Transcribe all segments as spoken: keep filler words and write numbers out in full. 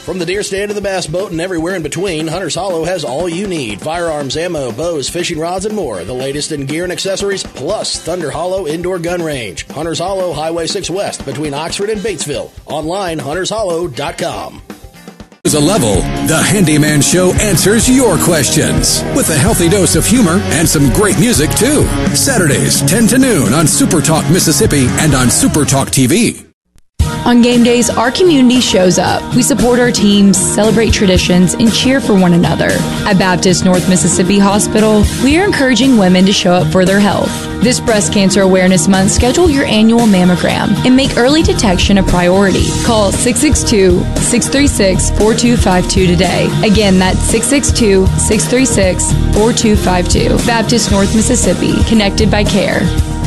From the deer stand to the bass boat and everywhere in between, Hunter's Hollow has all you need. Firearms, ammo, bows, fishing rods, and more. The latest in gear and accessories, plus Thunder Hollow Indoor Gun Range. Hunter's Hollow, Highway six West, between Oxford and Batesville. Online, hunters hollow dot com. As a level, the Handyman Show answers your questions with a healthy dose of humor and some great music, too. Saturdays, ten to noon on Super Talk Mississippi and on Super Talk T V. On game days, our community shows up. We support our teams, celebrate traditions, and cheer for one another. At Baptist North Mississippi Hospital, we are encouraging women to show up for their health. This Breast Cancer Awareness Month, schedule your annual mammogram and make early detection a priority. Call six six two, six three six, four two five two today. Again, that's six six two, six three six, four two five two. Baptist North Mississippi, connected by care.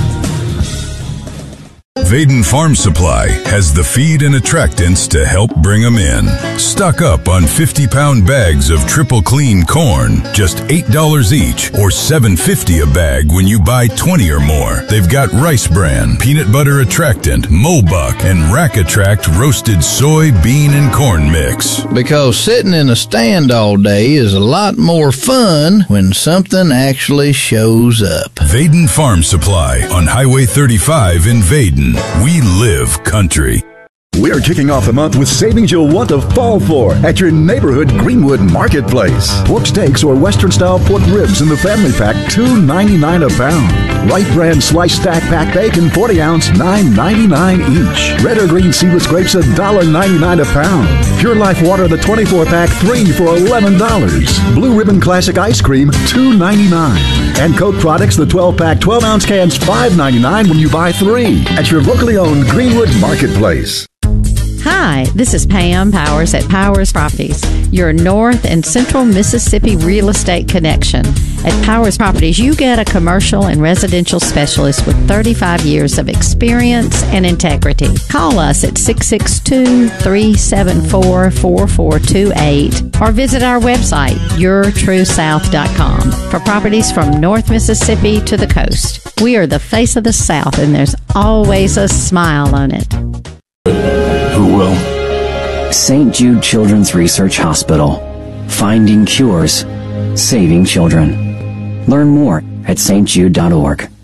Vaden Farm Supply has the feed and attractants to help bring them in. Stock up on fifty-pound bags of triple clean corn, just eight dollars each, or seven fifty a bag when you buy twenty or more. They've got Rice Bran, Peanut Butter Attractant, Mobuck, and Rack Attract roasted soy, bean, and corn mix. Because sitting in a stand all day is a lot more fun when something actually shows up. Vaden Farm Supply on Highway thirty-five in Vaden. We live country. We're kicking off the month with savings you'll want to fall for at your neighborhood Greenwood Marketplace. Pork steaks or Western-style pork ribs in the family pack, two ninety-nine a pound. Wright Brand sliced stack pack bacon, forty ounce, nine ninety-nine each. Red or green seedless grapes, one ninety-nine a pound. Pure Life Water, the twenty-four pack, three for eleven dollars. Blue Ribbon Classic Ice Cream, two ninety-nine. And Coke Products, the twelve pack, twelve ounce cans, five ninety-nine when you buy three at your locally owned Greenwood Marketplace. Hi, this is Pam Powers at Powers Properties, your North and Central Mississippi real estate connection. At Powers Properties, you get a commercial and residential specialist with thirty-five years of experience and integrity. Call us at six six two, three seven four, four four two eight or visit our website, your true south dot com, for properties from North Mississippi to the coast. We are the face of the South, and there's always a smile on it. Who will? Saint Jude Children's Research Hospital. Finding cures. Saving children. Learn more at s t jude dot org.